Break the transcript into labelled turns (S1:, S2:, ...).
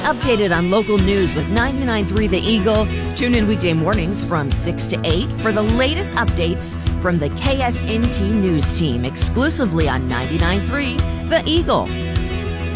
S1: updated on local news with 99.3 The Eagle. Tune in weekday mornings from 6 to 8 for the latest updates from the KSNT News team exclusively on 99.3 The Eagle.